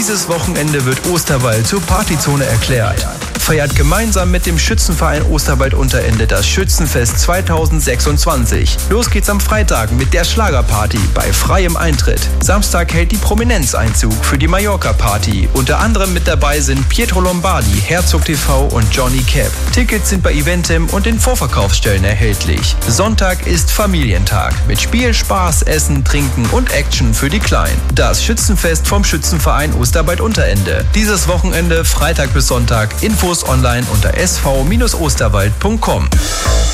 Dieses Wochenende wird Osterwald zur Partyzone erklärt. Feiert gemeinsam mit dem Schützenverein Osterwald-Unterende das Schützenfest 2026. Los geht's am Freitag mit der Schlagerparty bei freiem Eintritt. Samstag hält die Prominenz Einzug für die Mallorca-Party. Unter anderem mit dabei sind Pietro Lombardi, Herzog TV und Johnny Cap. Tickets sind bei Eventim und in Vorverkaufsstellen erhältlich. Sonntag ist Familientag mit Spiel, Spaß, Essen, Trinken und Action für die Kleinen. Das Schützenfest vom Schützenverein Osterwald-Unterende. Dieses Wochenende Freitag bis Sonntag. Infos online unter sv-osterwald.com.